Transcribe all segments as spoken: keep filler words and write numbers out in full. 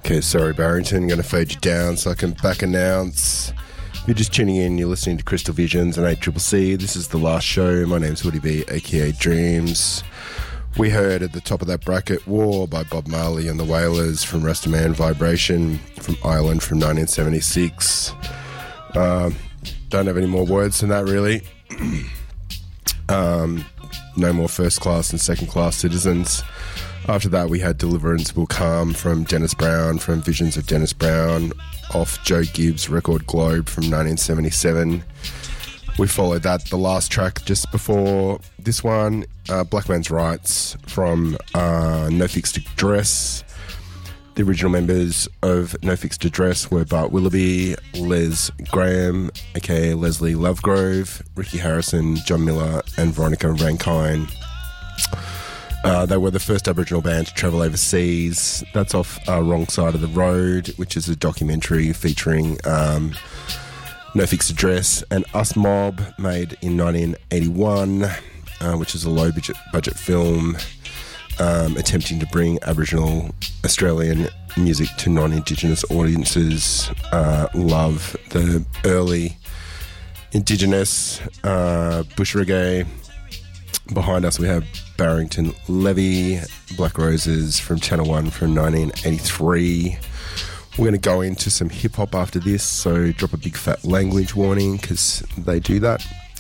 Okay, sorry Barrington, I'm going to fade you down so I can back announce. If you're just tuning in, you're listening to Crystal Visions and eight C C C. This is the last show. My name's Woody B, aka Dreams. We heard at the top of that bracket War by Bob Marley and the Wailers from Rastaman, Vibration from Ireland from nineteen seventy-six. Um, don't have any more words than that really. um, no more first class and second class citizens. After that, we had Deliverance Will Come from Dennis Brown, from Visions of Dennis Brown, off Joe Gibbs' record Globe from nineteen seventy-seven. We followed that, the last track just before this one, uh, Black Man's Rights from uh, No Fixed Address. The original members of No Fixed Address were Bart Willoughby, Les Graham, aka Leslie Lovegrove, Ricky Harrison, John Miller, and Veronica Rankine. Uh, they were the first Aboriginal band to travel overseas. That's off uh, Wrong Side of the Road, which is a documentary featuring um, No Fixed Address and Us Mob, made in nineteen eighty-one, uh, which is a low-budget budget film um, attempting to bring Aboriginal Australian music to non-Indigenous audiences. Uh, love the early Indigenous uh, bush reggae. Behind us we have Barrington Levy, Black Roses from Channel One from nineteen eighty-three. We're going to go into some hip-hop after this, so drop a big fat language warning, because they do that.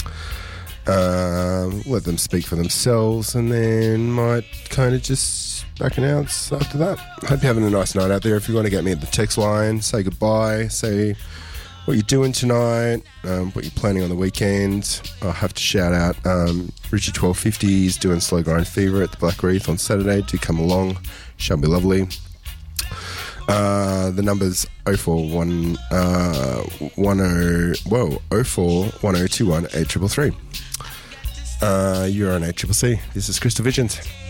Um, let them speak for themselves, and then might kind of just back announce after that. Hope you're having a nice night out there. If you want to get me at the text line, say goodbye, say what you're doing tonight, um, what you're planning on the weekend. I'll have to shout out um, Richie twelve fifty is doing Slow Grind Fever at the Black Reef on Saturday. Do come along, shall be lovely. Uh, the number's oh four one uh, one oh whoa oh four one oh two one eight triple three. Uh, you're on eight C C C. This is Crystal Visions.